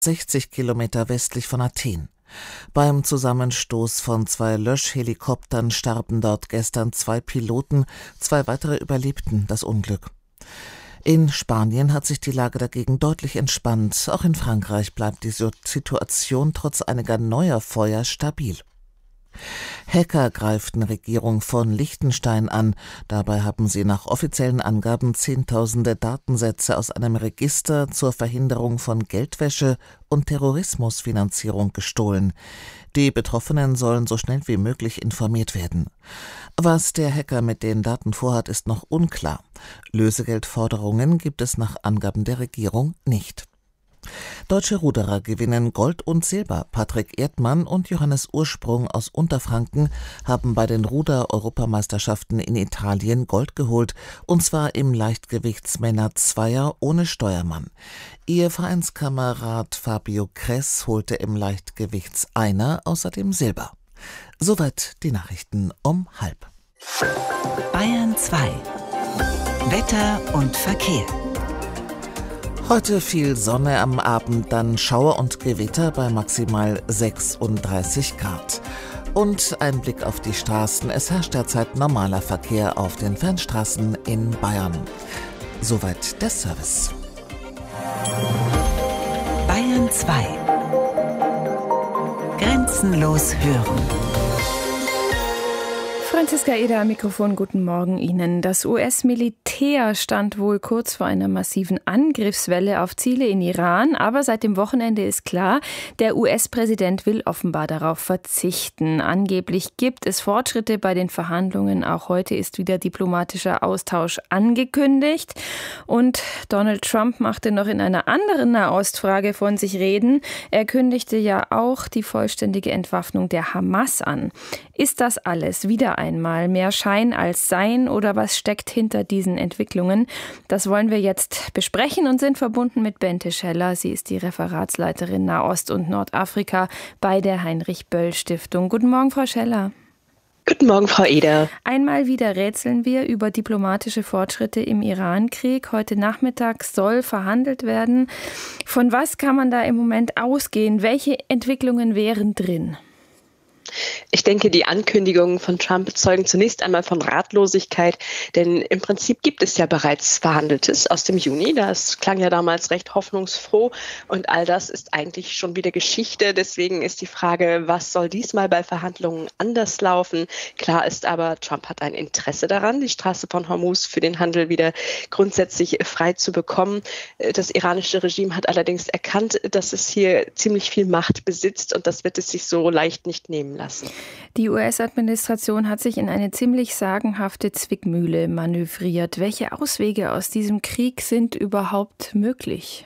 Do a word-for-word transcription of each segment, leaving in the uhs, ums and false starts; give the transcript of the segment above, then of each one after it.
sechzig Kilometer westlich von Athen. Beim Zusammenstoß von zwei Löschhelikoptern starben dort gestern zwei Piloten, zwei weitere überlebten das Unglück. In Spanien hat sich die Lage dagegen deutlich entspannt. Auch in Frankreich bleibt die Situation trotz einiger neuer Feuer stabil. Hacker greiften Regierung von Liechtenstein an. Dabei haben sie nach offiziellen Angaben Zehntausende Datensätze aus einem Register zur Verhinderung von Geldwäsche und Terrorismusfinanzierung gestohlen. Die Betroffenen sollen so schnell wie möglich informiert werden. Was der Hacker mit den Daten vorhat, ist noch unklar. Lösegeldforderungen gibt es nach Angaben der Regierung nicht. Deutsche Ruderer gewinnen Gold und Silber. Patrick Erdmann und Johannes Ursprung aus Unterfranken haben bei den Ruder-Europameisterschaften in Italien Gold geholt, und zwar im Leichtgewichtsmänner-Zweier ohne Steuermann. Ihr Vereinskamerad Fabio Kress holte im Leichtgewichtseiner außerdem Silber. Soweit die Nachrichten um halb. Bayern zwei. Wetter und Verkehr. Heute viel Sonne, am Abend dann Schauer und Gewitter bei maximal sechsunddreißig Grad. Und ein Blick auf die Straßen. Es herrscht derzeit normaler Verkehr auf den Fernstraßen in Bayern. Soweit der Service. Bayern zwei. Grenzenlos hören. Franziska Eder am Mikrofon, guten Morgen Ihnen. Das U S-Militär stand wohl kurz vor einer massiven Angriffswelle auf Ziele in Iran, aber seit dem Wochenende ist klar, der U S-Präsident will offenbar darauf verzichten. Angeblich gibt es Fortschritte bei den Verhandlungen. Auch heute ist wieder diplomatischer Austausch angekündigt. Und Donald Trump machte noch in einer anderen Nahostfrage von sich reden. Er kündigte ja auch die vollständige Entwaffnung der Hamas an. Ist das alles wieder einmal mehr Schein als Sein oder was steckt hinter diesen Entwicklungen? Das wollen wir jetzt besprechen und sind verbunden mit Bente Scheller. Sie ist die Referatsleiterin Nahost und Nordafrika bei der Heinrich-Böll-Stiftung. Guten Morgen, Frau Scheller. Guten Morgen, Frau Eder. Einmal wieder rätseln wir über diplomatische Fortschritte im Iran-Krieg. Heute Nachmittag soll verhandelt werden. Von was kann man da im Moment ausgehen? Welche Entwicklungen wären drin? Ich denke, die Ankündigungen von Trump zeugen zunächst einmal von Ratlosigkeit, denn im Prinzip gibt es ja bereits Verhandeltes aus dem Juni. Das klang ja damals recht hoffnungsfroh und all das ist eigentlich schon wieder Geschichte. Deswegen ist die Frage, was soll diesmal bei Verhandlungen anders laufen? Klar ist aber, Trump hat ein Interesse daran, die Straße von Hormuz für den Handel wieder grundsätzlich frei zu bekommen. Das iranische Regime hat allerdings erkannt, dass es hier ziemlich viel Macht besitzt und das wird es sich so leicht nicht nehmen lassen. Die U S-Administration hat sich in eine ziemlich sagenhafte Zwickmühle manövriert. Welche Auswege aus diesem Krieg sind überhaupt möglich?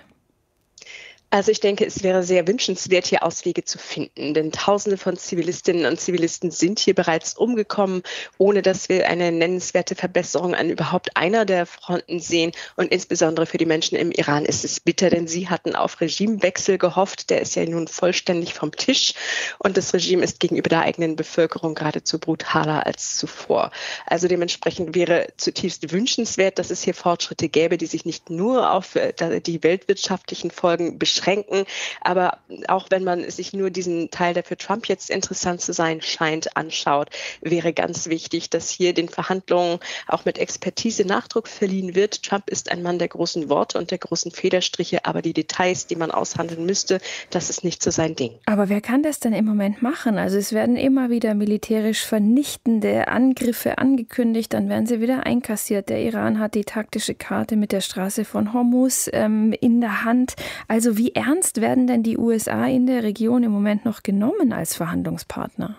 Also ich denke, es wäre sehr wünschenswert, hier Auswege zu finden, denn Tausende von Zivilistinnen und Zivilisten sind hier bereits umgekommen, ohne dass wir eine nennenswerte Verbesserung an überhaupt einer der Fronten sehen. Und insbesondere für die Menschen im Iran ist es bitter, denn sie hatten auf Regimewechsel gehofft. Der ist ja nun vollständig vom Tisch und das Regime ist gegenüber der eigenen Bevölkerung geradezu brutaler als zuvor. Also dementsprechend wäre zutiefst wünschenswert, dass es hier Fortschritte gäbe, die sich nicht nur auf die weltwirtschaftlichen Folgen beschränken, aber auch wenn man sich nur diesen Teil, der für Trump jetzt interessant zu sein scheint, anschaut, wäre ganz wichtig, dass hier den Verhandlungen auch mit Expertise Nachdruck verliehen wird. Trump ist ein Mann der großen Worte und der großen Federstriche, aber die Details, die man aushandeln müsste, das ist nicht so sein Ding. Aber wer kann das denn im Moment machen? Also es werden immer wieder militärisch vernichtende Angriffe angekündigt, dann werden sie wieder einkassiert. Der Iran hat die taktische Karte mit der Straße von Hormuz ähm, in der Hand. Also wie Wie ernst werden denn die U S A in der Region im Moment noch genommen als Verhandlungspartner?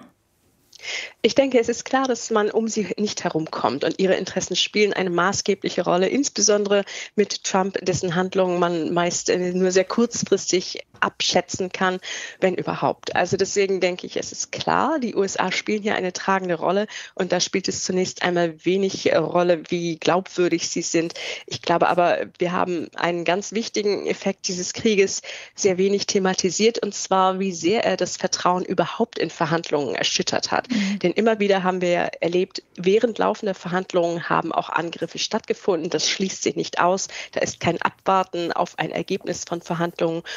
Ich denke, es ist klar, dass man um sie nicht herumkommt und ihre Interessen spielen eine maßgebliche Rolle, insbesondere mit Trump, dessen Handlungen man meist nur sehr kurzfristig abschätzen kann, wenn überhaupt. Also deswegen denke ich, es ist klar, die U S A spielen hier eine tragende Rolle und da spielt es zunächst einmal wenig Rolle, wie glaubwürdig sie sind. Ich glaube aber, wir haben einen ganz wichtigen Effekt dieses Krieges sehr wenig thematisiert und zwar, wie sehr er das Vertrauen überhaupt in Verhandlungen erschüttert hat. Mhm. Denn immer wieder haben wir erlebt, während laufender Verhandlungen haben auch Angriffe stattgefunden. Das schließt sich nicht aus. Da ist kein Abwarten auf ein Ergebnis von Verhandlungen und so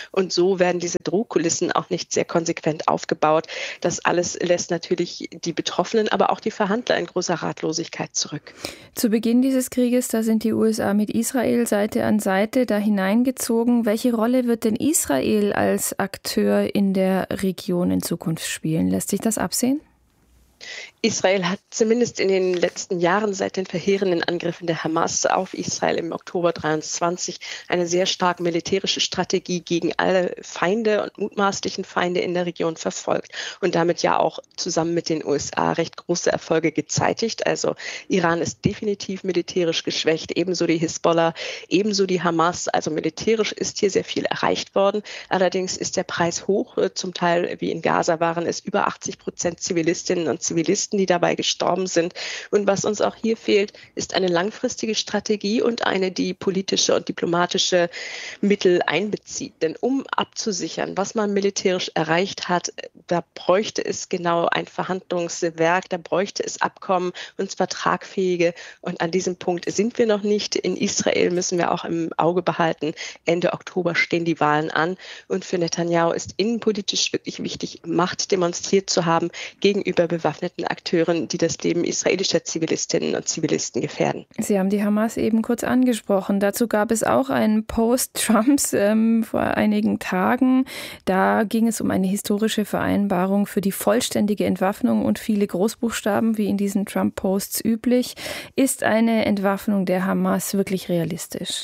so werden diese Drohkulissen auch nicht sehr konsequent aufgebaut. Das alles lässt natürlich die Betroffenen, aber auch die Verhandler in großer Ratlosigkeit zurück. Zu Beginn dieses Krieges, da sind die U S A mit Israel Seite an Seite da hineingezogen. Welche Rolle wird denn Israel als Akteur in der Region in Zukunft spielen? Lässt sich das absehen? Israel hat zumindest in den letzten Jahren seit den verheerenden Angriffen der Hamas auf Israel im Oktober dreiundzwanzig eine sehr stark militärische Strategie gegen alle Feinde und mutmaßlichen Feinde in der Region verfolgt und damit ja auch zusammen mit den U S A recht große Erfolge gezeitigt. Also Iran ist definitiv militärisch geschwächt, ebenso die Hisbollah, ebenso die Hamas. Also militärisch ist hier sehr viel erreicht worden. Allerdings ist der Preis hoch. Zum Teil, wie in Gaza, waren es über achtzig Prozent Zivilistinnen und Zivilisten, die dabei gestorben sind. Und was uns auch hier fehlt, ist eine langfristige Strategie und eine, die politische und diplomatische Mittel einbezieht. Denn um abzusichern, was man militärisch erreicht hat, da bräuchte es genau ein Verhandlungswerk, da bräuchte es Abkommen, und zwar tragfähige. Und an diesem Punkt sind wir noch nicht. In Israel müssen wir auch im Auge behalten, Ende Oktober stehen die Wahlen an. Und für Netanyahu ist innenpolitisch wirklich wichtig, Macht demonstriert zu haben gegenüber bewaffneten Akteuren, die das Leben israelischer Zivilistinnen und Zivilisten gefährden. Sie haben die Hamas eben kurz angesprochen. Dazu gab es auch einen Post Trumps ähm, vor einigen Tagen. Da ging es um eine historische Vereinbarung für die vollständige Entwaffnung und viele Großbuchstaben, wie in diesen Trump-Posts üblich. Ist eine Entwaffnung der Hamas wirklich realistisch?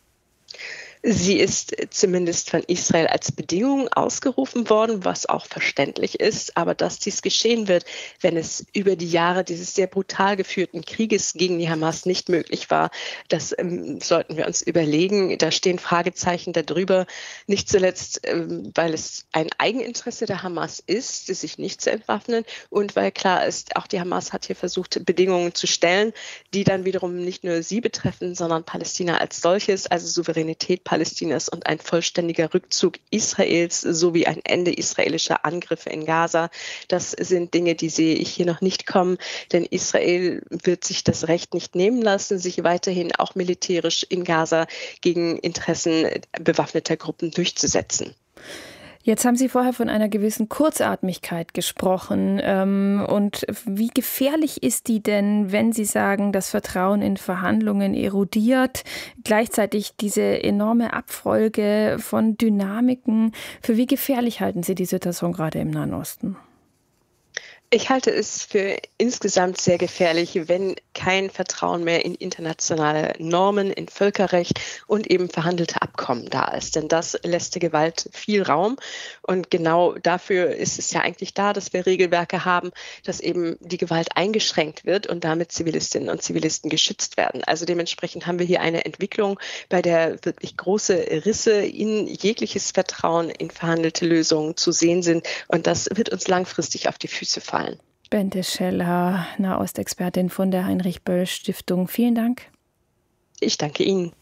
Sie ist zumindest von Israel als Bedingung ausgerufen worden, was auch verständlich ist. Aber dass dies geschehen wird, wenn es über die Jahre dieses sehr brutal geführten Krieges gegen die Hamas nicht möglich war, das ähm, sollten wir uns überlegen. Da stehen Fragezeichen darüber. Nicht zuletzt, ähm, weil es ein Eigeninteresse der Hamas ist, sich nicht zu entwaffnen. Und weil klar ist, auch die Hamas hat hier versucht, Bedingungen zu stellen, die dann wiederum nicht nur sie betreffen, sondern Palästina als solches, also Souveränität Palästinas und ein vollständiger Rückzug Israels sowie ein Ende israelischer Angriffe in Gaza. Das sind Dinge, die sehe ich hier noch nicht kommen, denn Israel wird sich das Recht nicht nehmen lassen, sich weiterhin auch militärisch in Gaza gegen Interessen bewaffneter Gruppen durchzusetzen. Jetzt haben Sie vorher von einer gewissen Kurzatmigkeit gesprochen. Und wie gefährlich ist die denn, wenn Sie sagen, das Vertrauen in Verhandlungen erodiert, gleichzeitig diese enorme Abfolge von Dynamiken? Für wie gefährlich halten Sie die Situation gerade im Nahen Osten? Ich halte es für insgesamt sehr gefährlich, wenn kein Vertrauen mehr in internationale Normen, in Völkerrecht und eben verhandelte Abkommen da ist. Denn das lässt der Gewalt viel Raum. Und genau dafür ist es ja eigentlich da, dass wir Regelwerke haben, dass eben die Gewalt eingeschränkt wird und damit Zivilistinnen und Zivilisten geschützt werden. Also dementsprechend haben wir hier eine Entwicklung, bei der wirklich große Risse in jegliches Vertrauen in verhandelte Lösungen zu sehen sind. Und das wird uns langfristig auf die Füße fallen. Bente Scheller, Nahostexpertin von der Heinrich-Böll-Stiftung. Vielen Dank. Ich danke Ihnen.